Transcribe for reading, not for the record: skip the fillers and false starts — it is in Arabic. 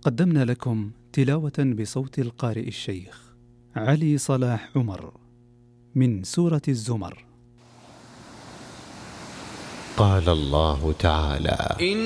قدمنا لكم تلاوة بصوت القارئ الشيخ علي صلاح عمر من سورة الزمر. قال الله تعالى: